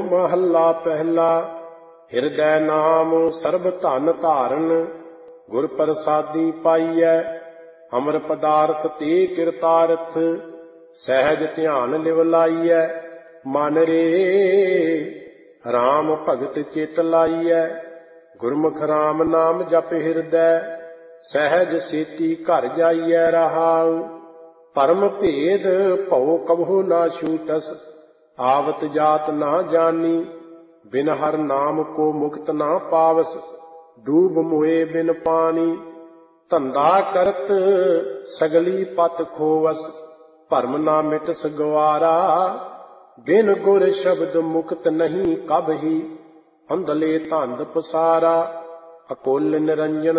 महला पहला। हिरदै नाम सर्ब धन धारण, गुर प्रसादी पाइयै। अमर पदार्थ ते किरतार्थ, सहज ध्यान लिव लाइयै। मन रे राम भगत चित लाइयै, गुरमुख राम नाम जप हिरदै। सहज सेती घर जाइयै रहाउ, परम भेद भउ कबहु ना छूटस। आवत जात ना जानी, बिन हर नाम को मुक्त ना पावस। डूब मोए बिन पानी, धंधा करत सगली पत खोवस। भरम ना मिटस गवारा, बिन गुर शब्द मुक्त नहीं कबही। अंधले धंध पसारा, अकुल निरंजन